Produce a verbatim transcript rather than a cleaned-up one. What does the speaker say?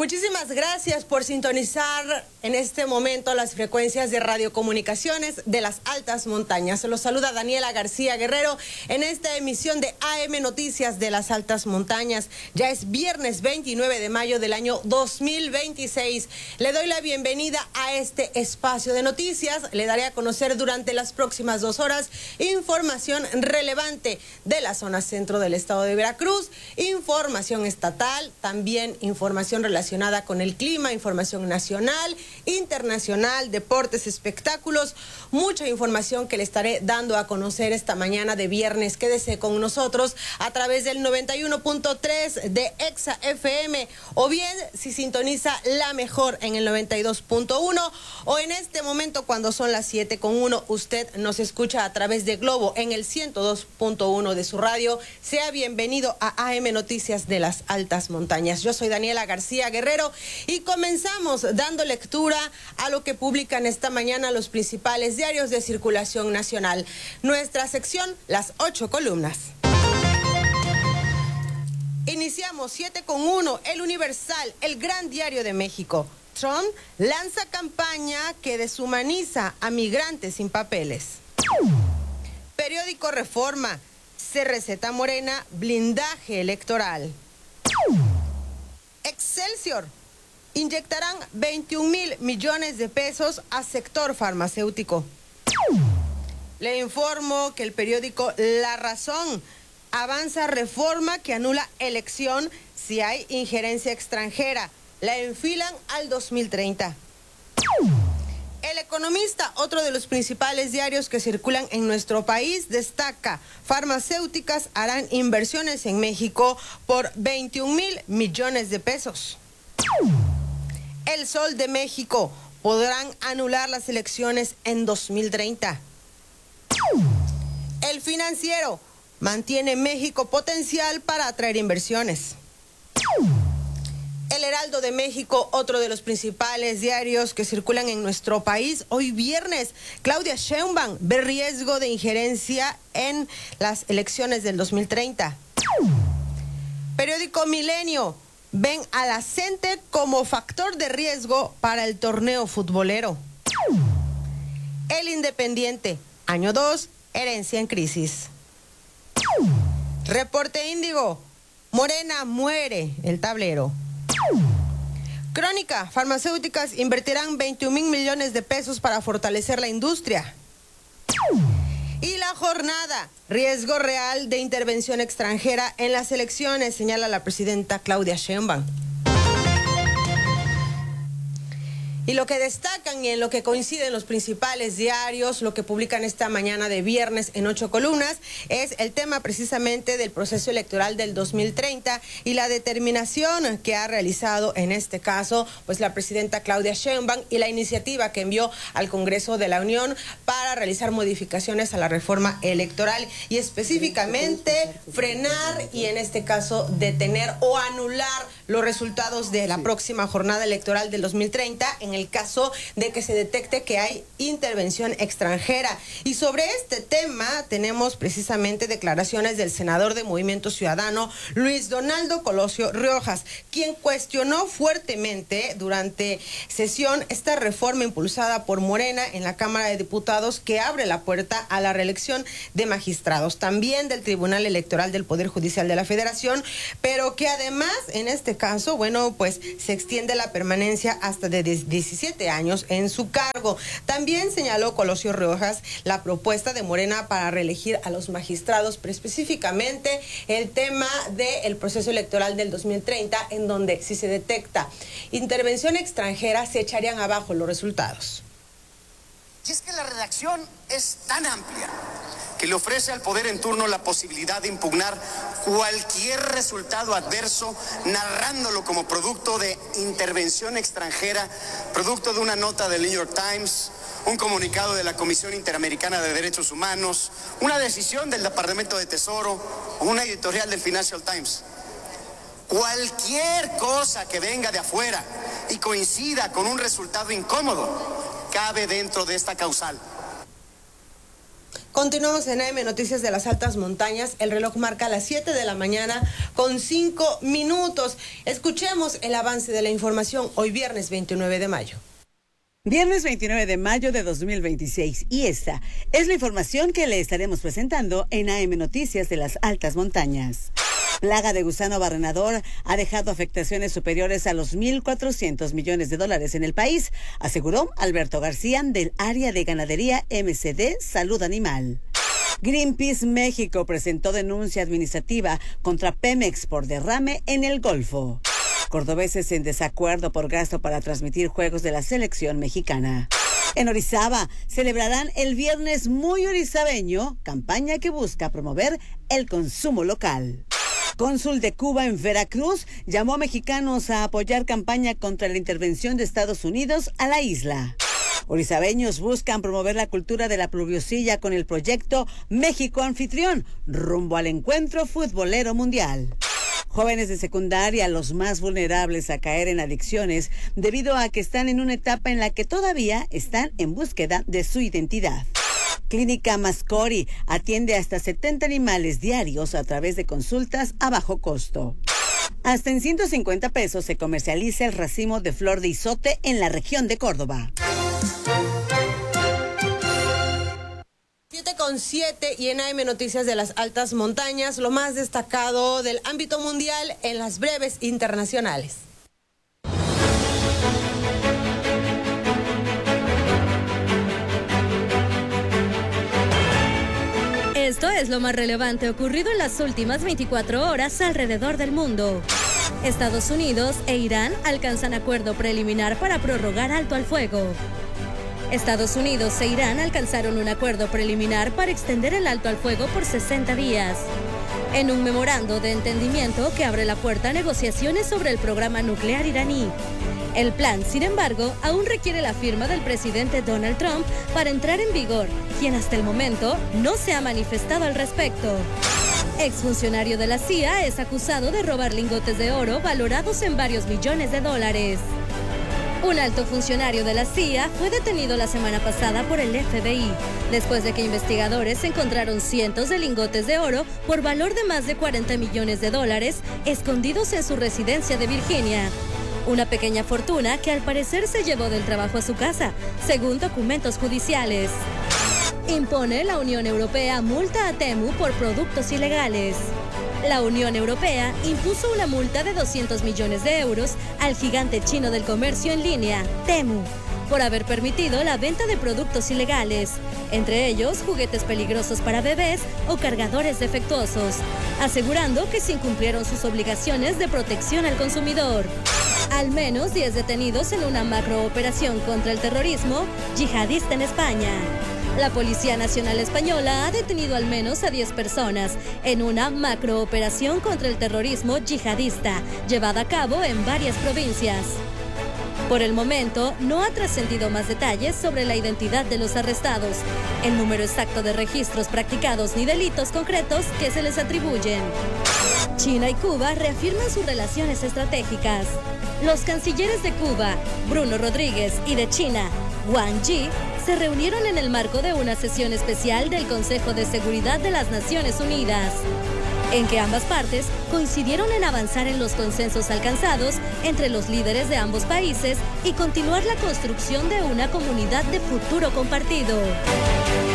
Muchísimas gracias por sintonizar en este momento las frecuencias de radiocomunicaciones de las altas montañas. Se los saluda Daniela García Guerrero en esta emisión de A M Noticias de las altas montañas. Ya es viernes veintinueve de mayo del año dos mil veintiséis. Le doy la bienvenida a este espacio de noticias. Le daré a conocer durante las próximas dos horas información relevante de la zona centro del estado de Veracruz, información estatal, también información relacionada con el clima, información nacional, internacional, deportes, espectáculos, mucha información que le estaré dando a conocer esta mañana de viernes. Quédese con nosotros a través del noventa y uno punto tres de Exa F M, o bien si sintoniza la mejor en el noventa y dos punto uno, o en este momento cuando son las siete con uno, usted nos escucha a través de Globo en el ciento dos punto uno de su radio. Sea bienvenido a A M Noticias de las altas montañas. Yo soy Daniela García Guerrero y comenzamos dando lectura a lo que publican esta mañana los principales diarios de circulación nacional. Nuestra sección, las ocho columnas. Iniciamos siete con uno, El Universal, el gran diario de México. Trump lanza campaña que deshumaniza a migrantes sin papeles. Periódico Reforma, se receta Morena blindaje electoral. Excelsior, inyectarán veintiún mil millones de pesos a sector farmacéutico. Le informo que el periódico La Razón, avanza reforma que anula elección si hay injerencia extranjera. La enfilan al dos mil treinta. El Economista, otro de los principales diarios que circulan en nuestro país, destaca: farmacéuticas harán inversiones en México por veintiún mil millones de pesos. El Sol de México, podrán anular las elecciones en dos mil treinta. El Financiero, mantiene México potencial para atraer inversiones. El Heraldo de México, otro de los principales diarios que circulan en nuestro país, hoy viernes, Claudia Sheinbaum ve riesgo de injerencia en las elecciones del dos mil treinta. Periódico Milenio, ven a la CENTE como factor de riesgo para el torneo futbolero. El Independiente, año dos, herencia en crisis. Reporte Índigo, Morena muere el tablero. Crónica, farmacéuticas invertirán veintiún mil millones de pesos para fortalecer la industria. Y La Jornada, riesgo real de intervención extranjera en las elecciones, señala la presidenta Claudia Sheinbaum. Y lo que destacan y en lo que coinciden los principales diarios, lo que publican esta mañana de viernes en ocho columnas, es el tema precisamente del proceso electoral del dos mil treinta y la determinación que ha realizado en este caso pues la presidenta Claudia Sheinbaum y la iniciativa que envió al Congreso de la Unión para realizar modificaciones a la reforma electoral y específicamente frenar y en este caso detener o anular los resultados de la próxima jornada electoral del dos mil treinta en el caso de que se detecte que hay intervención extranjera. Y sobre este tema tenemos precisamente declaraciones del senador de Movimiento Ciudadano, Luis Donaldo Colosio Riojas, quien cuestionó fuertemente durante sesión esta reforma impulsada por Morena en la Cámara de Diputados que abre la puerta a la reelección de magistrados, también del Tribunal Electoral del Poder Judicial de la Federación, pero que además en este caso, bueno, pues se extiende la permanencia hasta de diecisiete años en su cargo. También señaló Colosio Riojas la propuesta de Morena para reelegir a los magistrados, pero específicamente el tema del proceso electoral del dos mil treinta, en donde si se detecta intervención extranjera se echarían abajo los resultados. Y es que la redacción es tan amplia que le ofrece al poder en turno la posibilidad de impugnar cualquier resultado adverso, narrándolo como producto de intervención extranjera, producto de una nota del New York Times, un comunicado de la Comisión Interamericana de Derechos Humanos, una decisión del Departamento de Tesoro o una editorial del Financial Times. Cualquier cosa que venga de afuera y coincida con un resultado incómodo cabe dentro de esta causal. Continuamos en A M Noticias de las Altas Montañas. El reloj marca las siete de la mañana con cinco minutos. Escuchemos el avance de la información hoy viernes veintinueve de mayo. Viernes veintinueve de mayo de dos mil veintiséis, y esta es la información que le estaremos presentando en A M Noticias de las Altas Montañas. Plaga de gusano barrenador ha dejado afectaciones superiores a los mil cuatrocientos millones de dólares en el país, aseguró Alberto García del área de ganadería M C D Salud Animal. Greenpeace México presentó denuncia administrativa contra Pemex por derrame en el Golfo. Cordobeses en desacuerdo por gasto para transmitir juegos de la selección mexicana. En Orizaba celebrarán el Viernes Muy Orizabeño, campaña que busca promover el consumo local. Cónsul de Cuba en Veracruz llamó a mexicanos a apoyar campaña contra la intervención de Estados Unidos a la isla. Orizabeños buscan promover la cultura de la pluviosilla con el proyecto México Anfitrión, rumbo al encuentro futbolero mundial. Jóvenes de secundaria, los más vulnerables a caer en adicciones debido a que están en una etapa en la que todavía están en búsqueda de su identidad. Clínica Mascori atiende hasta setenta animales diarios a través de consultas a bajo costo. Hasta en ciento cincuenta pesos se comercializa el racimo de flor de izote en la región de Córdoba. siete con siete y en A M Noticias de las Altas Montañas, lo más destacado del ámbito mundial en las breves internacionales. Esto es lo más relevante ocurrido en las últimas veinticuatro horas alrededor del mundo. Estados Unidos e Irán alcanzan acuerdo preliminar para prorrogar alto al fuego. Estados Unidos e Irán alcanzaron un acuerdo preliminar para extender el alto al fuego por sesenta días. En un memorando de entendimiento que abre la puerta a negociaciones sobre el programa nuclear iraní. El plan, sin embargo, aún requiere la firma del presidente Donald Trump para entrar en vigor, quien hasta el momento no se ha manifestado al respecto. Exfuncionario de la C I A es acusado de robar lingotes de oro valorados en varios millones de dólares. Un alto funcionario de la C I A fue detenido la semana pasada por el F B I, después de que investigadores encontraron cientos de lingotes de oro por valor de más de cuarenta millones de dólares escondidos en su residencia de Virginia. Una pequeña fortuna que al parecer se llevó del trabajo a su casa, según documentos judiciales. Impone la Unión Europea multa a Temu por productos ilegales. La Unión Europea impuso una multa de doscientos millones de euros al gigante chino del comercio en línea, Temu, por haber permitido la venta de productos ilegales, entre ellos juguetes peligrosos para bebés o cargadores defectuosos, asegurando que se incumplieron sus obligaciones de protección al consumidor. Al menos diez detenidos en una macrooperación contra el terrorismo yihadista en España. La Policía Nacional Española ha detenido al menos a diez personas en una macrooperación contra el terrorismo yihadista, llevada a cabo en varias provincias. Por el momento, no ha trascendido más detalles sobre la identidad de los arrestados, el número exacto de registros practicados ni delitos concretos que se les atribuyen. China y Cuba reafirman sus relaciones estratégicas. Los cancilleres de Cuba, Bruno Rodríguez, y de China, Wang Yi, se reunieron en el marco de una sesión especial del Consejo de Seguridad de las Naciones Unidas, en que ambas partes coincidieron en avanzar en los consensos alcanzados entre los líderes de ambos países y continuar la construcción de una comunidad de futuro compartido.